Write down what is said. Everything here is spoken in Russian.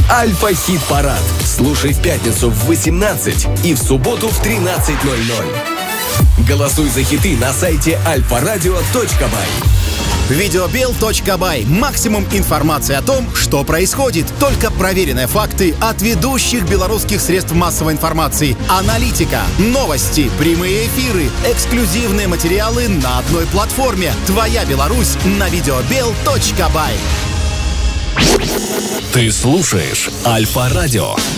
Альфа-хит-парад. Слушай в пятницу в 18 и в субботу в 13:00. Голосуй за хиты на сайте alfaradio.by. Videobill.by. Максимум информации о том, что происходит. Только проверенные факты от ведущих белорусских средств массовой информации. Аналитика, новости, прямые эфиры, эксклюзивные материалы на одной платформе. Твоя Беларусь на Videobill.by. Ты слушаешь Альфа-радио.